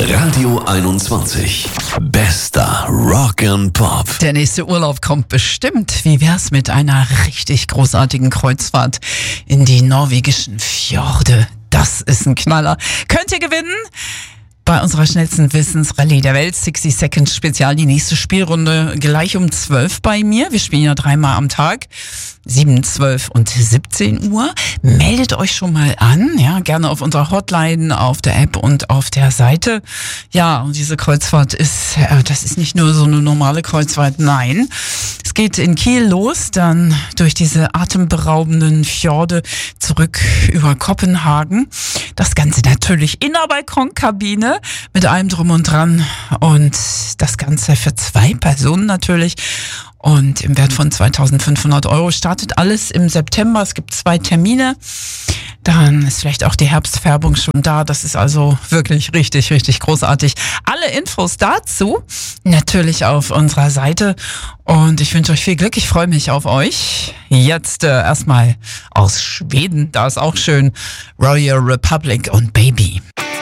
Radio 21. Bester Rock and Pop. Der nächste Urlaub kommt bestimmt. Wie wär's mit einer richtig großartigen Kreuzfahrt in die norwegischen Fjorde? Das ist ein Knaller. Könnt ihr gewinnen? Bei unserer schnellsten Wissensrallye der Welt, 60 Seconds Spezial, die nächste Spielrunde gleich um 12 bei mir. Wir spielen ja 3-mal am Tag, 7, 12 und 17 Uhr. Meldet euch schon mal an, ja, gerne auf unserer Hotline, auf der App und auf der Seite. Ja, und diese Kreuzfahrt das ist nicht nur so eine normale Kreuzfahrt, nein. Es geht in Kiel los, dann durch diese atemberaubenden Fjorde zurück über Kopenhagen. Das Ganze natürlich in der Balkonkabine mit allem drum und dran und das Ganze für 2 Personen natürlich und im Wert von 2.500 Euro. Startet alles im September. Es gibt 2 Termine. Dann ist vielleicht auch die Herbstfärbung schon da. Das ist also wirklich richtig, richtig großartig. Alle Infos dazu natürlich auf unserer Seite. Und ich wünsche euch viel Glück. Ich freue mich auf euch. Jetzt erstmal aus Schweden. Da ist auch schön Royal Republic und Baby.